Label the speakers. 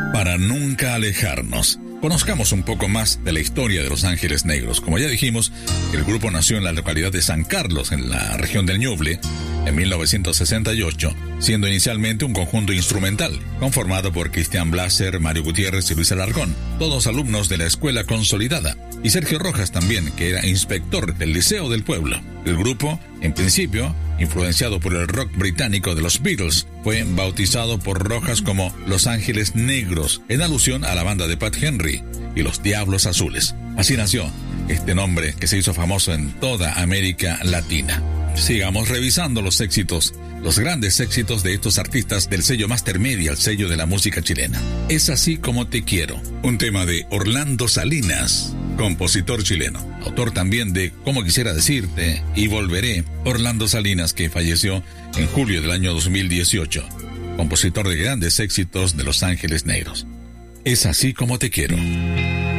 Speaker 1: para nunca alejarnos. Conozcamos un poco más de la historia de Los Ángeles Negros. Como ya dijimos, el grupo nació en la localidad de San Carlos, en la región del Ñuble, en 1968, siendo inicialmente un conjunto instrumental, conformado por Cristian Blaser, Mario Gutiérrez y Luis Alarcón, todos alumnos de la escuela consolidada, y Sergio Rojas también, que era inspector del Liceo del Pueblo. El grupo, en principio, influenciado por el rock británico de los Beatles, fue bautizado por Rojas como Los Ángeles Negros, en alusión a la banda de Pat Henry y los Diablos Azules. Así nació este nombre que se hizo famoso en toda América Latina. Sigamos revisando los éxitos, los grandes éxitos de estos artistas del sello Master Media, el sello de la música chilena. Es así como te quiero, un tema de Orlando Salinas, compositor chileno, autor también de Como quisiera decirte y Volveré. Orlando Salinas, que falleció en julio del año 2018, compositor de grandes éxitos de Los Ángeles Negros. Es así como te quiero.